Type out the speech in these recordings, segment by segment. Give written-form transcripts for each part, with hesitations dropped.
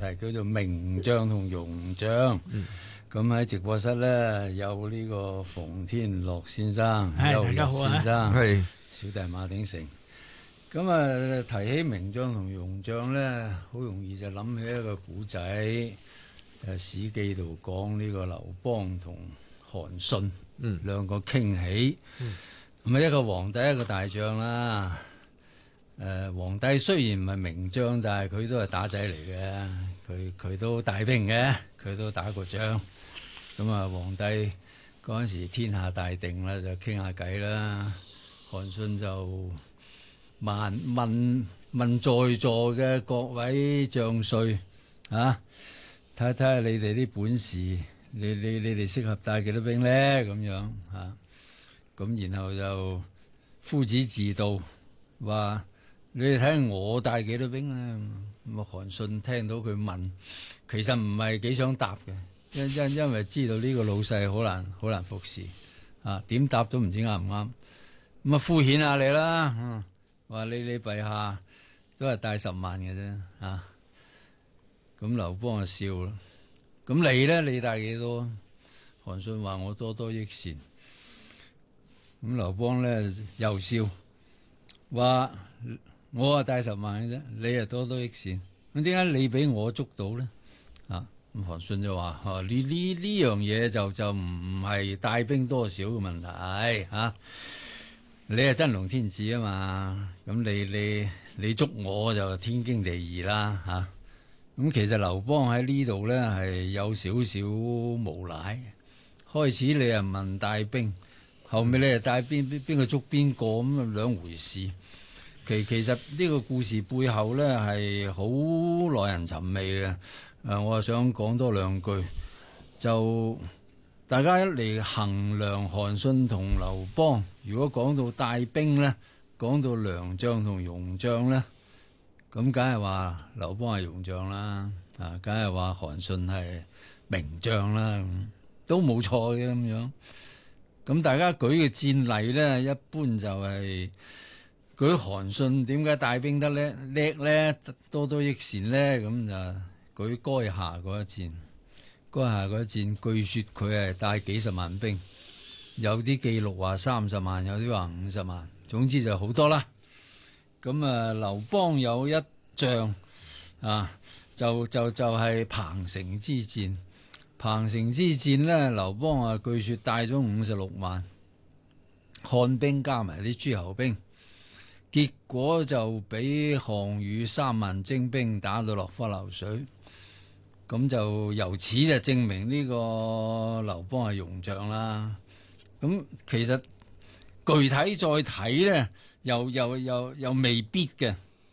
題叫做名將同庸將。咁喺直播室咧有呢個馮天樂先生、邱日先生、小弟馬鼎盛。咁啊，提起名將同庸將咧，好容易就諗起一個古仔，就係《史記》度講呢個劉邦同韓信兩個傾起。咁一個皇帝，一個大將啦。皇帝雖然唔係名將，但係佢都係打仔嚟嘅，佢都帶兵嘅，佢都打過仗。咁啊，皇帝嗰陣時天下大定啦，就傾下偈啦。韓信就問在座嘅各位將帥啊，睇下你哋啲本事，你哋適合帶幾多兵咧？咁樣啊，咁然後就夫子自道，話你哋睇下我帶幾多兵咧？咁啊，韓信聽到佢問，其實唔係幾想答嘅。因為知道呢個老細好難服侍啊，點答都唔知啱唔啱，咁啊敷衍下你啦，話你陛下都係帶10萬嘅啫啊，咁劉邦就笑啦，咁你咧，你帶幾多？韓信話我多多益善，咁劉邦咧又笑，話我啊帶10萬嘅啫，你啊多多益善，咁點解你俾我捉到咧？啊？咁韓信就話：呢樣嘢就唔係帶兵多少嘅問題嚇，你係真龍天子啊嘛，咁你捉我就天經地義啦嚇。咁其實劉邦喺呢度咧係有少少無賴，開始你又問帶兵，後尾你又帶邊個捉邊個咁兩回事。其實呢個故事背後咧係好耐人尋味嘅。我想講多兩句，就大家一嚟衡量韓信同劉邦，如果講到帶兵咧，講到良將同庸將咧，咁梗係話劉邦係庸將啦，啊，梗係話韓信係名將啦，都冇錯嘅咁樣。咁大家舉嘅戰例咧，一般就係舉韓信點解帶兵得叻咧，多多益善咧，咁就舉垓下嗰一戰，據說佢係帶幾十萬兵，有啲記錄話30萬，有啲話50萬，總之就好多啦。咁啊，劉邦有一仗啊，就係彭城之戰。彭城之戰呢，劉邦啊，據說帶咗56萬漢兵加埋啲諸侯兵，結果就俾項羽3萬精兵打到落花流水。咁就由此就證明呢個劉邦係庸將啦。咁其實具體再睇咧，又未必嘅，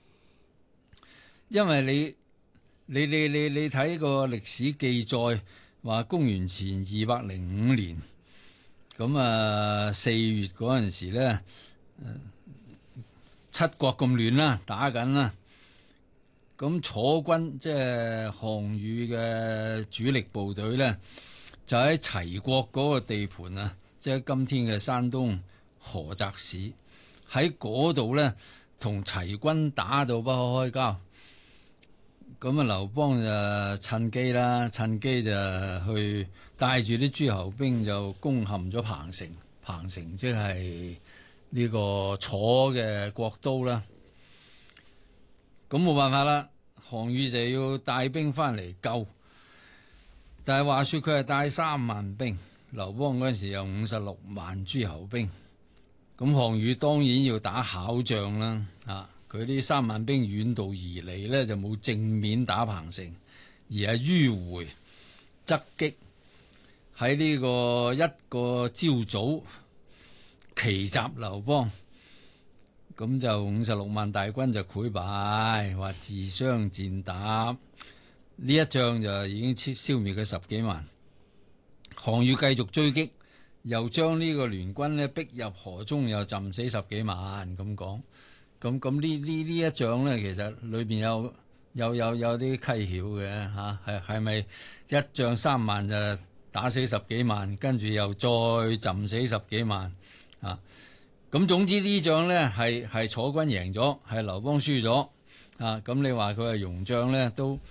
因為你睇個歷史記載話公元前205年，咁啊4月嗰陣時咧，七國咁亂啦，打緊啦。咁楚軍即係項羽嘅主力部隊咧，就喺齊國嗰個地盤啊，即係今天嘅山東菏澤市，喺嗰度咧同齊軍打到不可開交。咁啊，劉邦就趁機就去帶住啲諸侯兵就攻陷咗彭城。彭城即係呢個楚嘅國都啦。咁冇辦法啦，項羽就要帶兵翻嚟救，但係話說佢係帶3萬兵，劉邦嗰陣時有56萬諸侯兵，咁項羽當然要打巧仗啦。佢啲3萬兵遠道而嚟呢，就冇正面打彭城，而係迂回側擊，喺呢個一個朝早奇襲劉邦。咁就56萬大軍就潰敗，話自相戰打，呢一仗就已經消滅佢10幾萬。項羽繼續追擊，又將呢個聯軍呢逼入河中，又浸死10幾萬咁講。咁呢一仗呢，其實裏邊有啲蹊蹺嘅嚇，係咪一仗3萬就打死10幾萬，跟住又再浸死10幾萬啊？咁總之呢仗呢係楚軍贏咗，係劉邦輸咗啊！咁你話佢係庸將呢，都